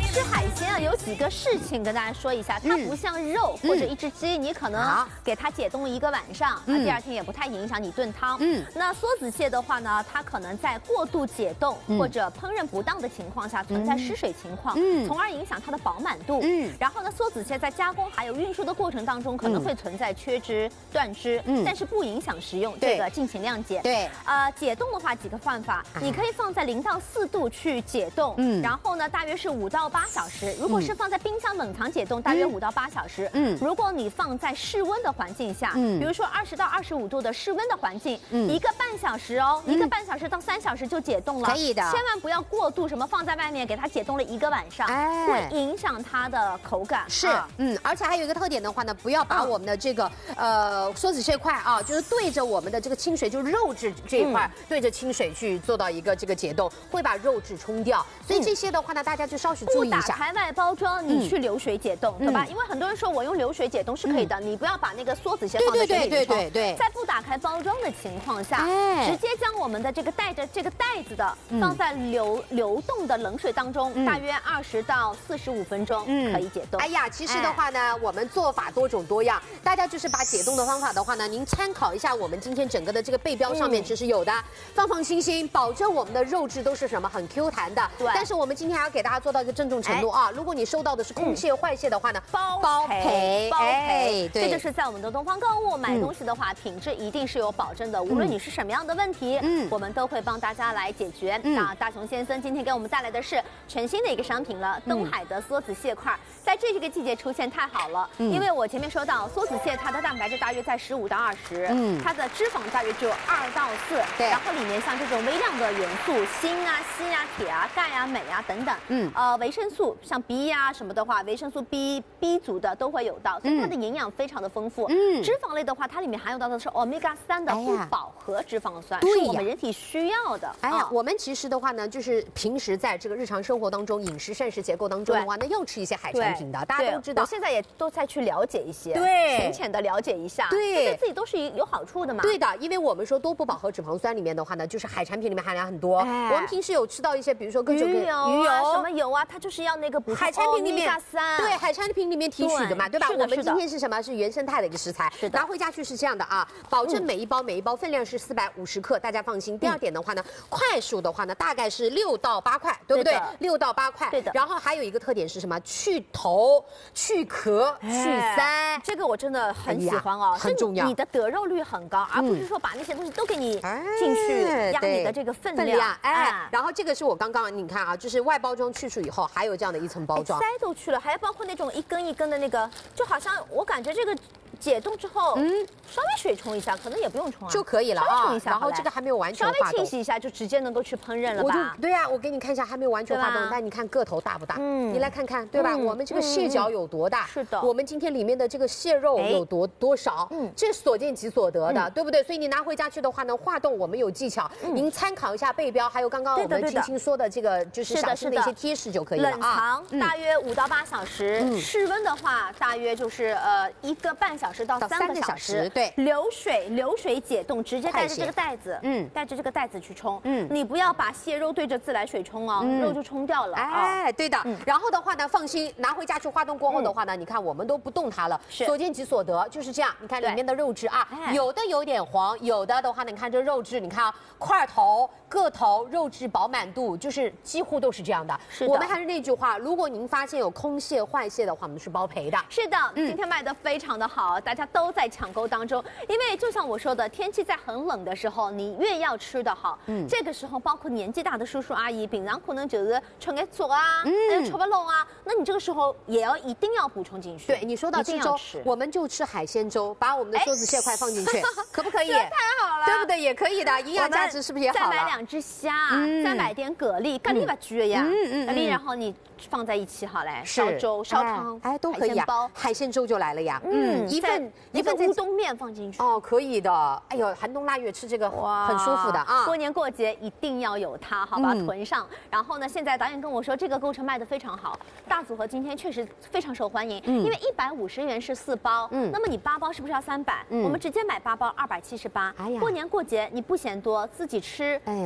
吃海鲜啊，有几个事情跟大家说一下，它不像肉或者一只鸡，你可能给它解冻1个晚上，第二天也不太影响你炖汤。那梭子蟹的话呢，它可能在过度解冻或者烹饪不当的情况下，存在失水情况，从而影响它的饱满度。然后呢，梭子蟹在加工还有运输的过程当中，可能会存在缺汁、断汁，但是不影响食用，这个敬请谅解。对，解冻的话几个办法，你可以放在0到4度去解冻，然后呢，大约是5到8小时。如果是放在冰箱冷藏解冻，大约5到8小时。如果你放在室温的环境下，比如说20到25度的室温的环境，1个半小时哦，1个半小时到3小时就解冻了。可以的，千万不要过度什么放在外面给它解冻了1个晚上，会影响它的口感。是， 而且还有一个特点的话呢，不要把我们的这个梭子蟹块啊，就是对着我们的这个清水，就是肉质这一块，对着清水去做到一个这个解冻，会把肉质冲掉。所以这些的话呢，大家就稍许注意一下。 不打开外包装，你去流水解冻，对吧？因为很多人说我用流水解冻是可以的，你不要把那个梭子蟹放在水里冲。对，在不打开包装的情况下，直接将我们的这个带着这个袋子的放在流动的冷水当中，大约20到45分钟可以解冻。 哎呀，其实的话呢，我们做法多种多样，大家就是把解冻的方法的话呢，您参考一下我们今天整个的这个背标上面其实有的，放心，保证我们的肉质都是什么很 Q 弹的。对。但是我们今天还要给大家做到一个郑重承诺啊，如果你收到的是空蟹、坏蟹的话呢，包赔。 对，这就是在我们的东方购物买东西的话，品质一定是有保证的，无论你是什么样的问题，我们都会帮大家来解决。那大熊先生今天给我们带来的是全新的一个商品了，东海的梭子蟹块，在这个季节出现太好了，因为我前面说到梭子蟹它的蛋白质大约在15到20，它的脂肪大约只有2到4，对，然后里面像这种微量的元素，锌啊、硒啊、铁啊、钙啊、镁啊等等，维生素像 B 啊什么的话，维生素 B 族的都会有到，所以它的营养非常的丰富。脂肪类的话，它里面含有到的是 Omega 3的不饱和脂肪酸，是我们人体需要的。 哎呀，我们其实的话呢，就是平时在这个日常生活当中，饮食膳食结构当中的话，那要吃一些海产品的，大家都知道。 我现在也都在去了解一些，浅的了解一下， 对自己都是有好处的嘛。 对的，因为我们说多不饱和脂肪酸里面的话呢，就是海产品里面含量很多。我们平时有吃到一些，比如说各种鱼油什么油啊，它就是要那个补充海产品里面对海产品里面提取的嘛，对吧？我们今天是什么？是原生态的一个食材，拿回家去是这样的啊，保证每一包分量是450克，大家放心。第二点的话呢，块数的话呢，大概是6到8块，对不对？6到8块，对的。然后还有一个特点是什么？去头、去壳、去鳃， 这个我真的很喜欢哦， 很重要。 你的得肉率很高，而不是说把那些东西都给你进去压你的这个分量。 然后这个是我刚刚你看啊，就是外包装去除以后，还有这样的一层包装， 鳃都去了，还包括那种一根一根的那个，就好像我感觉这个解冻之后，稍微水冲一下，可能也不用冲就可以了啊。然后这个还没有完全化冻， 稍微清洗一下就直接能够去烹饪了吧？ 对呀，我给你看一下，还没有完全化冻，但你看个头大不大？你来看看，对吧？我们这个蟹脚有多大？ 是的， 我们今天里面的这个蟹肉有多少？这是所见即所得的，对不对？所以你拿回家去的话呢，化冻我们有技巧，您参考一下背标，还有刚刚我们青青说的这个就是小心的一些贴士就可以了啊。 冷藏大约5到8小时，室温的话大约就是1个半小时到3个小时。对，流水解冻，直接带着这个袋子，带着这个袋子去冲，你不要把蟹肉对着自来水冲哦，肉就冲掉了。 哎，对的。然后的话呢，放心，拿回家去化冻过后的话呢，你看我们都不动它了，所见即所得，就是这样。你看里面的肉质啊，有的有点黄，有的的话呢，你看这肉质，你看啊，块头、个头、肉质饱满度，就是几乎都是这样的。是的。我们还是那句话，如果您发现有空蟹、坏蟹的话，我们是包赔的。 是的，今天卖的非常的好，大家都在抢购当中。因为就像我说的，天气在很冷的时候，你越要吃的好，这个时候包括年纪大的叔叔阿姨，平常可能就是吃个粥啊，还有吃不拢啊，那你这个时候也一定要补充进去。 对，你说到吃粥，我们就吃海鲜粥，把我们的梭子蟹块放进去，可不可以？ 太好了， 对不对？也可以的，营养价值是不是也好了？ 再买2只虾，再买点蛤蜊，蛤蜊吧焗呀，蛤蜊，然后你放在一起好嘞，烧粥、烧汤， 都可以啊。海鲜粥就来了呀，一份乌冬面放进去哦，可以的。哎呦，寒冬腊月吃这个很舒服的啊。 过年过节一定要有它，好吧，囤上。然后呢，现在导演跟我说这个构成卖的非常好，大组合今天确实非常受欢迎，因为150元是4包，那么你8包是不是要300？我们直接买8包278。哎呀，过年过节你不嫌多，自己吃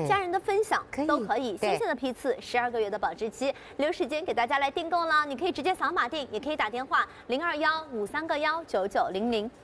家人的分享都可以。新鲜的批次，12个月的保质期，留时间给大家来订购了。你可以直接扫码订，也可以打电话0215319900。